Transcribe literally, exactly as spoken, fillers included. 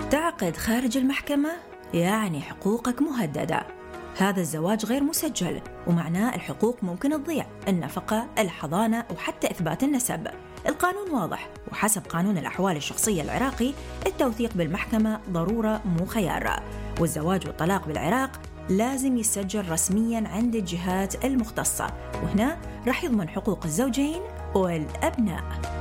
تعقد خارج المحكمة يعني حقوقك مهددة. هذا الزواج غير مسجل ومعناه الحقوق ممكن تضيع، النفقة، الحضانة وحتى إثبات النسب. القانون واضح، وحسب قانون الأحوال الشخصية العراقي التوثيق بالمحكمة ضرورة مو خيار، والزواج والطلاق بالعراق لازم يسجل رسمياً عند الجهات المختصة، وهنا راح يضمن حقوق الزوجين والأبناء.